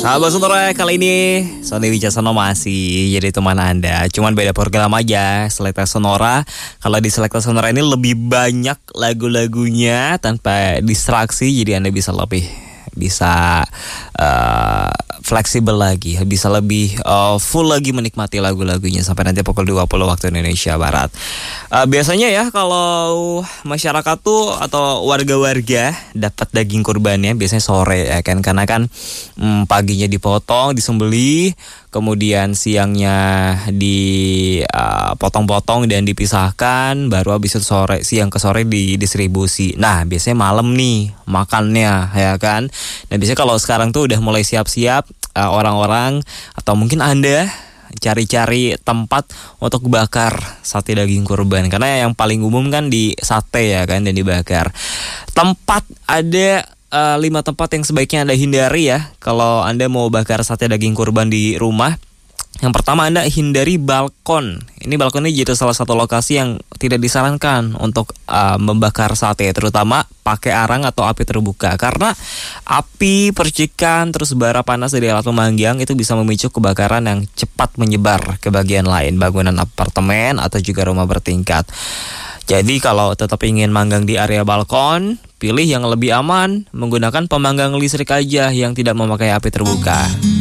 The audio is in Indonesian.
Sahabat Sonora, kali ini Sony Wijaksono masih jadi teman Anda. Cuman beda program aja, Selekta Sonora. Kalau di Selekta Sonora ini lebih banyak lagu-lagunya tanpa distraksi, jadi Anda bisa fleksibel lagi, bisa lebih full lagi menikmati lagu-lagunya sampai nanti pukul 20 waktu Indonesia Barat. Biasanya ya kalau masyarakat tuh atau warga-warga dapat daging kurbannya biasanya sore ya kan, karena kan paginya dipotong, disembelih, kemudian siangnya dipotong-potong dan dipisahkan, baru habis itu siang ke sore didistribusi. Nah biasanya malam nih makannya ya kan. Dan biasanya kalau sekarang tuh udah mulai siap-siap orang-orang atau mungkin Anda cari-cari tempat untuk bakar sate daging kurban, karena yang paling umum kan di sate ya kan dan dibakar. Tempat ada 5 tempat yang sebaiknya Anda hindari ya kalau Anda mau bakar sate daging kurban di rumah. Yang pertama, Anda hindari balkon. Ini balkon ini jadi salah satu lokasi yang tidak disarankan untuk membakar sate, terutama pakai arang atau api terbuka, karena api, percikan, terus bara panas dari alat pemanggang itu bisa memicu kebakaran yang cepat menyebar ke bagian lain, bangunan apartemen atau juga rumah bertingkat. Jadi kalau tetap ingin manggang di area balkon, pilih yang lebih aman, menggunakan pemanggang listrik aja yang tidak memakai api terbuka.